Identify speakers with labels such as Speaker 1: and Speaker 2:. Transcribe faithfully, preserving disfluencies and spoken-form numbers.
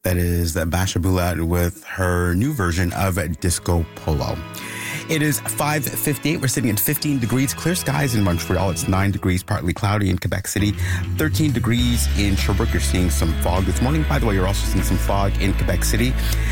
Speaker 1: That is Basha Bulat with her new version of Disco Polo. It is five fifty-eight. We're sitting at fifteen degrees. Clear skies in Montreal. It's nine degrees, partly cloudy in Quebec City. thirteen degrees in Sherbrooke. You're seeing some fog this morning. By the way, you're also seeing some fog in Quebec City.